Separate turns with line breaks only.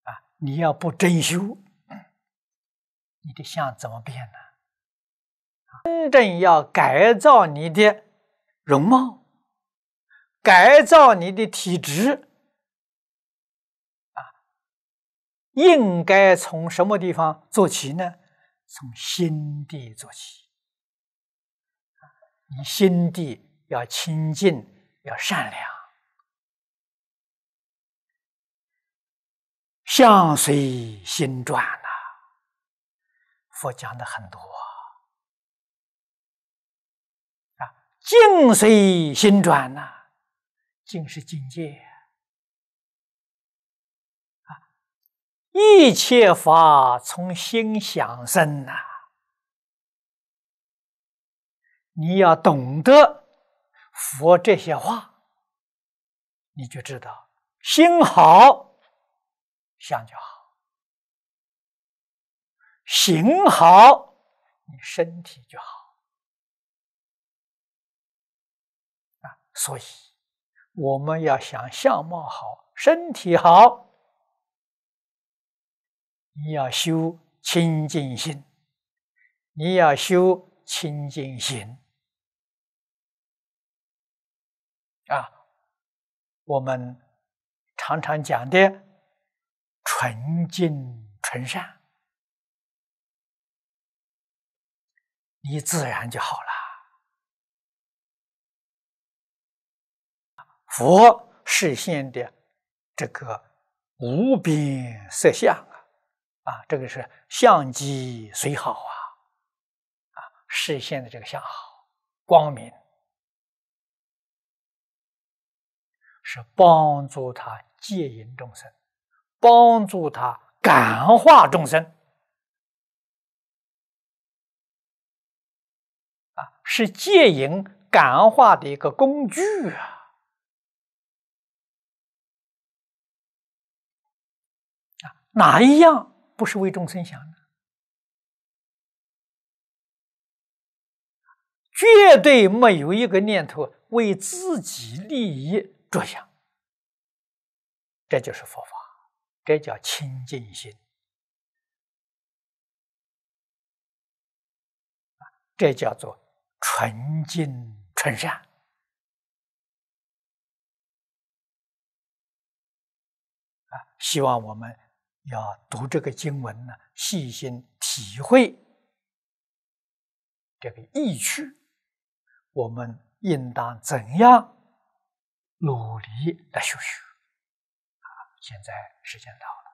你要不真修，你的相怎么变呢？真正要改造你的容貌，改造你的体质，应该从什么地方做起呢？从心地做起。你心地要清净，要善良，相随心转呐。佛讲的很多境随心转呐，境是境界一切法从心想生呐。你要懂得佛这些话，你就知道心好，相就好；行好，你身体就好。所以我们要想相貌好，身体好，你要修清净心，你要修清净行我们常常讲的纯净纯善，你自然就好了。佛示现的这个无边色相这个是相机虽好示现的这个相好光明，是帮助他戒引众生，帮助他感化众生是戒引感化的一个工具哪一样不是为众生想的？绝对没有一个念头为自己利益着想，这就是佛法，这叫清净心，这叫做纯净纯善希望我们要读这个经文呢，细心体会这个意趣，我们应当怎样努力来修学现在时间到了。